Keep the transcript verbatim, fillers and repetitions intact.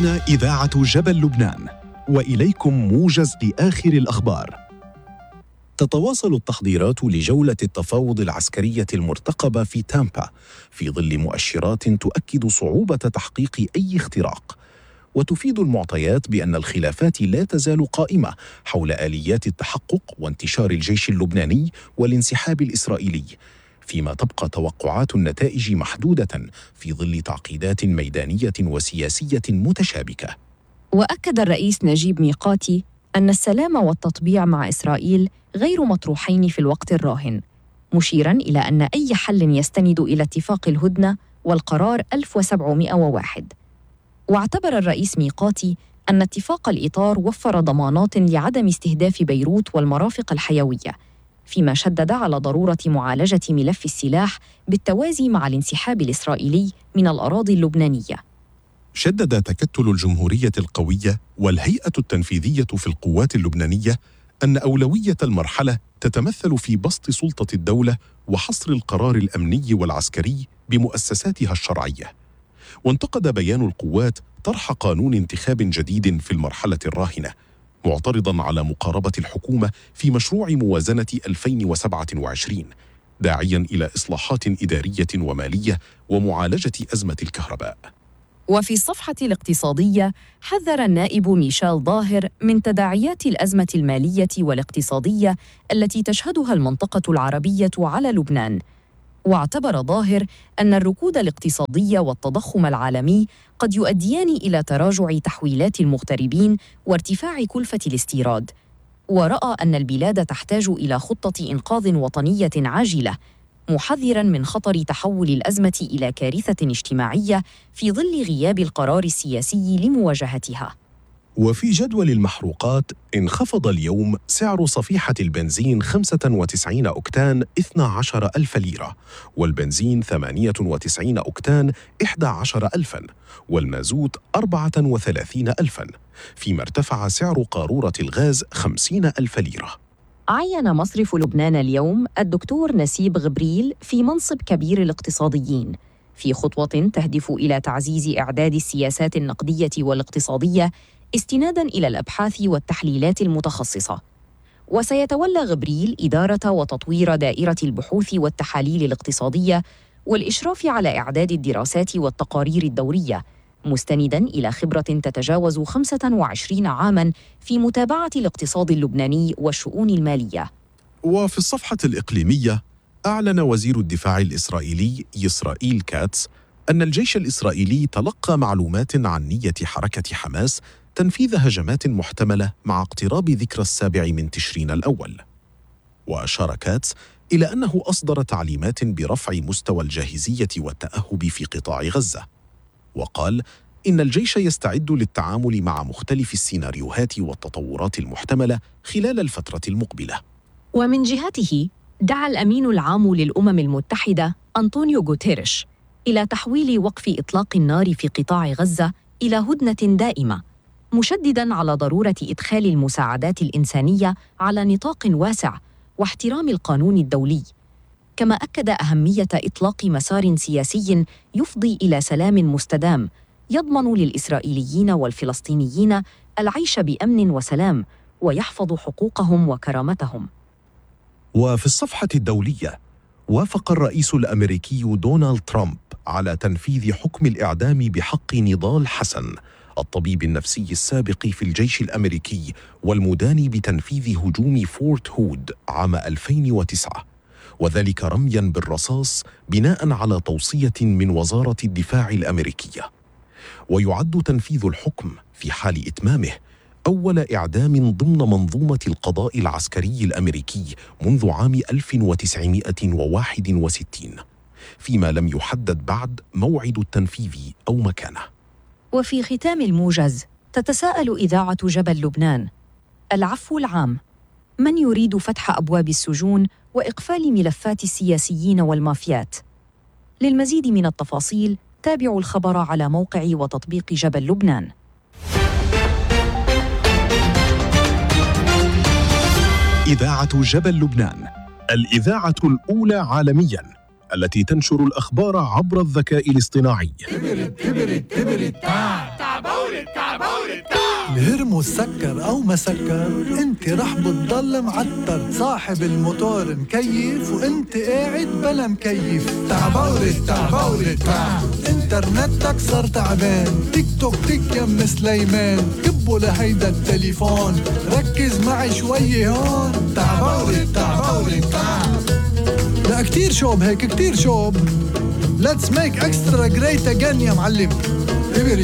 هنا إذاعة جبل لبنان، وإليكم موجز لآخر الأخبار. تتواصل التحضيرات لجولة التفاوض العسكرية المرتقبة في تامبا في ظل مؤشرات تؤكد صعوبة تحقيق أي اختراق، وتفيد المعطيات بأن الخلافات لا تزال قائمة حول آليات التحقق وانتشار الجيش اللبناني والانسحاب الإسرائيلي، فيما تبقى توقعات النتائج محدودة في ظل تعقيدات ميدانية وسياسية متشابكة. وأكد الرئيس نجيب ميقاتي أن السلام والتطبيع مع إسرائيل غير مطروحين في الوقت الراهن، مشيراً إلى أن أي حل يستند إلى اتفاق الهدنة والقرار ألف وسبعمائة وواحد. واعتبر الرئيس ميقاتي أن اتفاق الإطار وفر ضمانات لعدم استهداف بيروت والمرافق الحيوية، فيما شدد على ضرورة معالجة ملف السلاح بالتوازي مع الانسحاب الإسرائيلي من الأراضي اللبنانية. شدد تكتل الجمهورية القوية والهيئة التنفيذية في القوات اللبنانية أن أولوية المرحلة تتمثل في بسط سلطة الدولة وحصر القرار الأمني والعسكري بمؤسساتها الشرعية. وانتقد بيان القوات طرح قانون انتخاب جديد في المرحلة الراهنة، معترضاً على مقاربة الحكومة في مشروع موازنة ألفين وسبعة وعشرين، داعياً إلى إصلاحات إدارية ومالية ومعالجة أزمة الكهرباء. وفي الصفحة الاقتصادية، حذر النائب ميشيل ظاهر من تداعيات الأزمة المالية والاقتصادية التي تشهدها المنطقة العربية على لبنان. واعتبر ظاهر أن الركود الاقتصادي والتضخم العالمي قد يؤديان إلى تراجع تحويلات المغتربين وارتفاع كلفة الاستيراد، ورأى أن البلاد تحتاج إلى خطة إنقاذ وطنية عاجلة، محذراً من خطر تحول الأزمة إلى كارثة اجتماعية في ظل غياب القرار السياسي لمواجهتها. وفي جدول المحروقات، انخفض اليوم سعر صفيحة البنزين خمسة وتسعين أوكتان اثنتي عشرة ألف ليرة، والبنزين ثمانية وتسعين أوكتان أحد عشر ألفاً، والمازوت أربعة وثلاثين ألفاً، فيما ارتفع سعر قارورة الغاز خمسين ألف ليرة. عين مصرف لبنان اليوم الدكتور نسيب غبريل في منصب كبير الاقتصاديين، في خطوة تهدف إلى تعزيز إعداد السياسات النقدية والاقتصادية استناداً إلى الأبحاث والتحليلات المتخصصة. وسيتولى غبريل إدارة وتطوير دائرة البحوث والتحاليل الاقتصادية والإشراف على إعداد الدراسات والتقارير الدورية، مستنداً إلى خبرة تتجاوز خمسة وعشرين عاماً في متابعة الاقتصاد اللبناني والشؤون المالية. وفي الصفحة الإقليمية، أعلن وزير الدفاع الإسرائيلي إسرائيل كاتس أن الجيش الإسرائيلي تلقى معلومات عن نية حركة حماس تنفيذ هجمات محتملة مع اقتراب ذكرى السابع من تشرين الأول. وأشار كاتس إلى أنه أصدر تعليمات برفع مستوى الجاهزية والتأهب في قطاع غزة، وقال إن الجيش يستعد للتعامل مع مختلف السيناريوهات والتطورات المحتملة خلال الفترة المقبلة. ومن جهته، دعا الأمين العام للأمم المتحدة أنطونيو غوتيريش إلى تحويل وقف إطلاق النار في قطاع غزة إلى هدنة دائمة، مشدداً على ضرورة إدخال المساعدات الإنسانية على نطاق واسع واحترام القانون الدولي. كما أكد أهمية إطلاق مسار سياسي يفضي إلى سلام مستدام يضمن للإسرائيليين والفلسطينيين العيش بأمن وسلام ويحفظ حقوقهم وكرامتهم. وفي الصفحة الدولية، وافق الرئيس الأمريكي دونالد ترامب على تنفيذ حكم الإعدام بحق نضال حسن، الطبيب النفسي السابق في الجيش الأمريكي والمدان بتنفيذ هجوم فورت هود عام ألفين وتسعة، وذلك رمياً بالرصاص بناء على توصية من وزارة الدفاع الأمريكية. ويعد تنفيذ الحكم في حال إتمامه أول إعدام ضمن منظومة القضاء العسكري الأمريكي منذ عام ألف وتسعمائة وواحد وستين، فيما لم يحدد بعد موعد التنفيذ أو مكانه. وفي ختام الموجز، تتساءل إذاعة جبل لبنان: العفو العام، من يريد فتح أبواب السجون وإقفال ملفات السياسيين والمافيات؟ للمزيد من التفاصيل تابعوا الخبر على موقع وتطبيق جبل لبنان. إذاعة جبل لبنان، الإذاعة الأولى عالمياً التي تنشر الأخبار عبر الذكاء الاصطناعي. الهرمو سكر أو ما سكر انت رح بتضل معتر، صاحب الموتور مكيف وانت قاعد بلا مكيف. تعبوري تعبوري تعب انترنتك صار تعبان، تيك توك تيك يم سليمان، كبوا لهيدا التليفون ركز معي شوي هون. تعبوري تعبوري تعب لا كتير شوب هيك كتير شوب. Let's make extra great again يا معلم.